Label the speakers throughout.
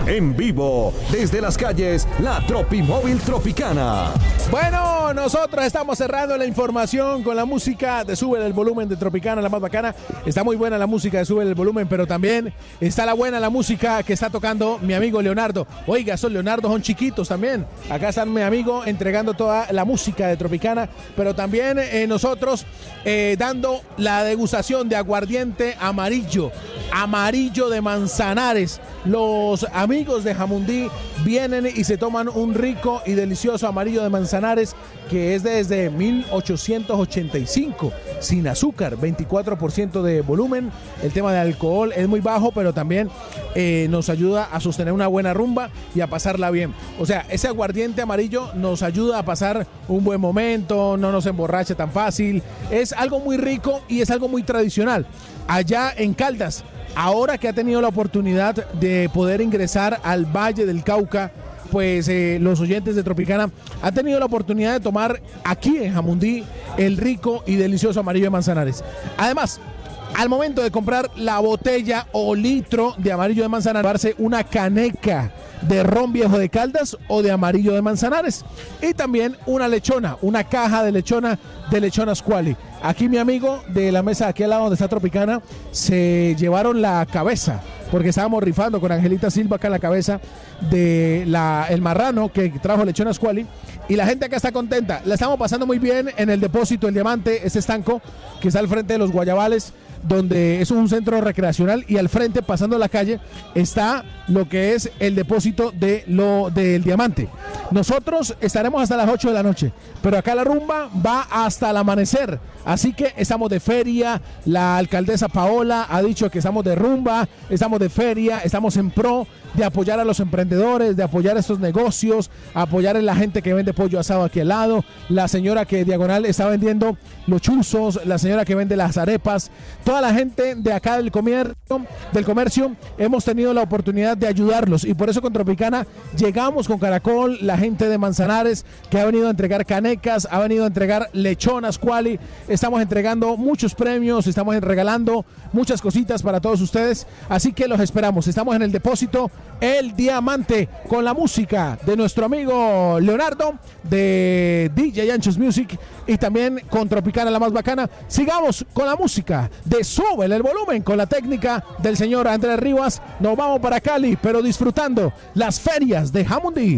Speaker 1: En vivo, desde las calles, la Tropimóvil Tropicana.
Speaker 2: Bueno, nosotros estamos cerrando la información con la música de Sube el Volumen de Tropicana, la más bacana. Está muy buena la música de Sube el Volumen, pero también está la música que está tocando mi amigo Leonardo. Oiga, son Leonardo, son chiquitos también. Acá están mi amigo entregando toda la música de Tropicana, pero también nosotros dando la degustación de aguardiente amarillo de Manzanares. Los amigos de Jamundí vienen y se toman un rico y delicioso amarillo de Manzanares que es desde 1885, sin azúcar, 24% de volumen. El tema de alcohol es muy bajo, pero también nos ayuda a sostener una buena rumba y a pasarla bien. O sea, ese aguardiente amarillo nos ayuda a pasar un buen momento, no nos emborracha tan fácil. Es algo muy rico y es algo muy tradicional. Allá en Caldas, ahora que ha tenido la oportunidad de poder ingresar al Valle del Cauca, pues los oyentes de Tropicana han tenido la oportunidad de tomar aquí en Jamundí el rico y delicioso amarillo de Manzanares. Además, al momento de comprar la botella o litro de amarillo de Manzanares, llevarse una caneca de ron viejo de Caldas o de amarillo de Manzanares. Y también una lechona, una caja de lechonas Quali. Aquí mi amigo de la mesa, aquí al lado donde está Tropicana, se llevaron la cabeza, porque estábamos rifando con Angelita Silva acá en la cabeza de el marrano que trajo lechonas Quali. Y la gente acá está contenta. La estamos pasando muy bien en el depósito El Diamante, ese estanco que está al frente de los Guayabales, donde es un centro recreacional, y al frente, pasando la calle, está lo que es el depósito del Diamante. Nosotros estaremos hasta las 8 de la noche, pero acá la rumba va hasta el amanecer, así que estamos de feria. La alcaldesa Paola ha dicho que estamos de rumba, estamos de feria, estamos en pro de apoyar a los emprendedores, de apoyar estos negocios, apoyar a la gente que vende pollo asado aquí al lado, la señora que diagonal está vendiendo los chuzos, la señora que vende las arepas, toda la gente de acá del comercio, hemos tenido la oportunidad de ayudarlos, y por eso con Tropicana llegamos con Caracol, la gente de Manzanares que ha venido a entregar canecas, ha venido a entregar lechonas Quali, estamos entregando muchos premios, estamos regalando muchas cositas para todos ustedes, así que los esperamos. Estamos en el depósito El Diamante con la música de nuestro amigo Leonardo de DJ Anchos Music, y también con Tropicana, la más bacana. Sigamos con la música de Súbele el Volumen con la técnica del señor Andrés Rivas. Nos vamos para Cali, pero disfrutando las ferias de Jamundí.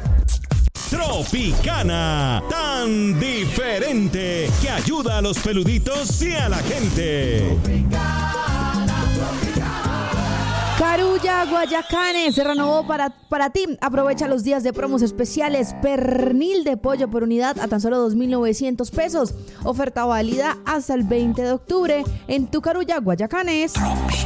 Speaker 1: Tropicana, tan diferente que ayuda a los peluditos y a la gente.
Speaker 3: Carulla Guayacanes se renovó para ti. Aprovecha los días de promos especiales. Pernil de pollo por unidad a tan solo 2.900 pesos. Oferta válida hasta el 20 de octubre en tu Carulla Guayacanes.